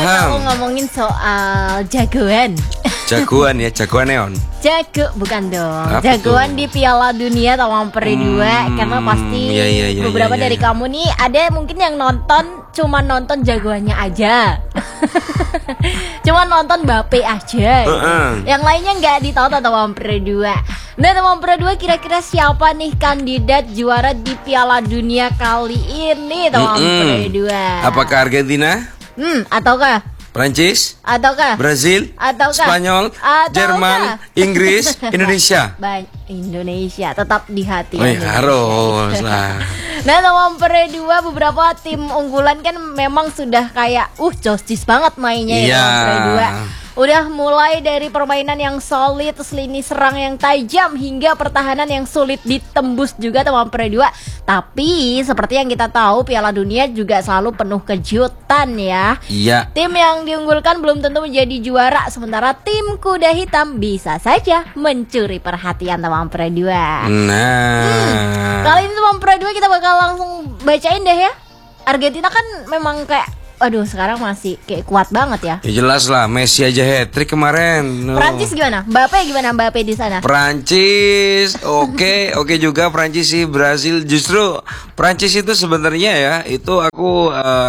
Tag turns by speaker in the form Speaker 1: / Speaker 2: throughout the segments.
Speaker 1: Kalau ngomongin soal jagoan.
Speaker 2: Jagoan ya, jagoan neon.
Speaker 1: Bukan dong.
Speaker 2: Apa
Speaker 1: jagoan
Speaker 2: tuh?
Speaker 1: di Piala Dunia tahun 2002 karena pasti beberapa dari kamu nih ada mungkin yang cuma nonton jagoannya aja. Cuma nonton Mbappe aja. Yang lainnya nggak ditonton tahun 2002. Nah, tahun 2002 kira-kira siapa nih kandidat juara di Piala Dunia kali ini tahun 2002?
Speaker 2: Apakah Argentina?
Speaker 1: Ataukah
Speaker 2: Prancis?
Speaker 1: Ataukah
Speaker 2: Brazil?
Speaker 1: Ataukah
Speaker 2: Spanyol?
Speaker 1: Ataukah
Speaker 2: Jerman? Inggris? Indonesia?
Speaker 1: Indonesia tetap di hati.
Speaker 2: Harus lah.
Speaker 1: Nah, tahun 2002 beberapa tim unggulan kan memang sudah kayak josis banget mainnya ya tahun 2002. Udah mulai dari permainan yang solid, terus lini serang yang tajam hingga pertahanan yang sulit ditembus juga tahun 2002. Tapi seperti yang kita tahu Piala Dunia juga selalu penuh kejutan ya.
Speaker 2: Iya.
Speaker 1: Tim yang diunggulkan belum tentu menjadi juara, sementara tim kuda hitam bisa saja mencuri perhatian tahun 2002.
Speaker 2: Nah,
Speaker 1: Kali ini tahun 2002 kita bakal langsung bacain deh ya. Argentina kan memang kayak sekarang masih kayak kuat banget ya.
Speaker 2: Ya jelas lah, Messi aja hat-trick kemarin.
Speaker 1: Prancis gimana? Mbappe di sana?
Speaker 2: Prancis oke juga Prancis sih. Brasil justru Prancis itu sebenarnya ya itu aku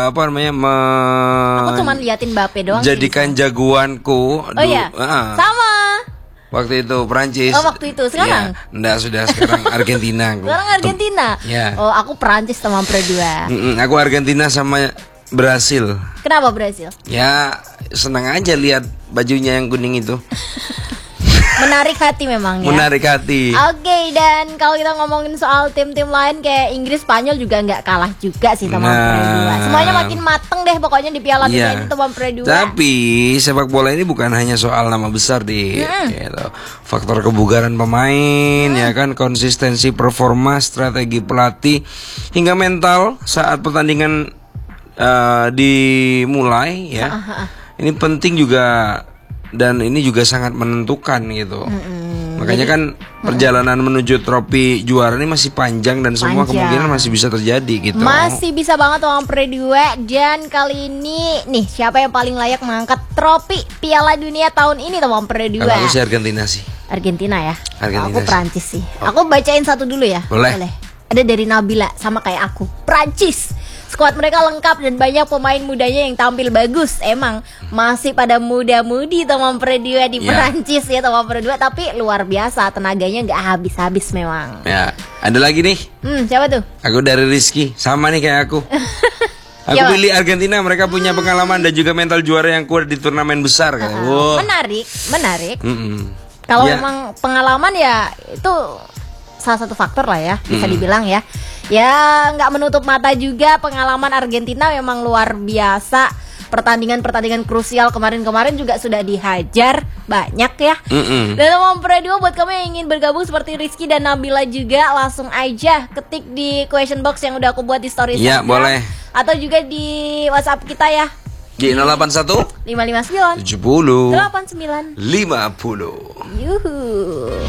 Speaker 1: aku cuma liatin Mbappe doang.
Speaker 2: jadikan jagoanku.
Speaker 1: Iya. Sama.
Speaker 2: Waktu itu Prancis.
Speaker 1: Waktu itu sekarang?
Speaker 2: Ya, enggak, sudah sekarang Argentina.
Speaker 1: Sekarang Argentina.
Speaker 2: Ya.
Speaker 1: Aku Prancis sama berdua.
Speaker 2: Aku Argentina sama Brasil.
Speaker 1: Kenapa Brasil?
Speaker 2: Ya senang aja lihat bajunya yang kuning itu.
Speaker 1: Menarik hati memang ya.
Speaker 2: Menarik hati.
Speaker 1: Oke, dan kalau kita ngomongin soal tim-tim lain kayak Inggris, Spanyol juga nggak kalah juga sih sama Pre-2. Semuanya makin mateng deh pokoknya di Piala Dunia ini sama Pre-2.
Speaker 2: Tapi sepak bola ini bukan hanya soal nama besar gitu. Faktor kebugaran pemain, ya kan, konsistensi performa, strategi pelatih, hingga mental saat pertandingan dimulai ya. Ini penting juga, dan ini juga sangat menentukan gitu. Makanya kan perjalanan menuju trofi juara ini masih panjang dan semua kemungkinan masih bisa terjadi gitu.
Speaker 1: Masih bisa banget orang Pre-2. Dan kali ini nih siapa yang paling layak mengangkat trofi Piala Dunia tahun ini Om Pre-2?
Speaker 2: Kalau aku sih Argentina sih.
Speaker 1: Argentina ya.
Speaker 2: Argentina
Speaker 1: aku Prancis sih. Aku bacain satu dulu ya.
Speaker 2: Boleh.
Speaker 1: Ada dari Nabila sama kayak aku. Prancis. Skuad mereka lengkap dan banyak pemain mudanya yang tampil bagus. Emang masih pada muda-mudi teman Pre-2 di Perancis ya teman Pre-2. Tapi luar biasa, tenaganya gak habis-habis memang.
Speaker 2: Ya, ada lagi nih.
Speaker 1: Siapa tuh?
Speaker 2: Aku dari Rizky, sama nih kayak aku. Aku pilih Argentina, mereka punya pengalaman dan juga mental juara yang kuat di turnamen besar kan.
Speaker 1: Menarik. Kalau memang pengalaman ya itu salah satu faktor lah ya, bisa dibilang ya. Ya nggak menutup mata juga pengalaman Argentina memang luar biasa. Pertandingan krusial kemarin juga sudah dihajar banyak ya. Dan Om Pre-2 buat kamu yang ingin bergabung seperti Rizky dan Nabila juga, langsung aja ketik di question box yang udah aku buat di story
Speaker 2: ya, boleh.
Speaker 1: Atau juga di WhatsApp kita ya.
Speaker 2: Di 081
Speaker 1: 559
Speaker 2: 70
Speaker 1: 89
Speaker 2: 50.
Speaker 1: Yuhu.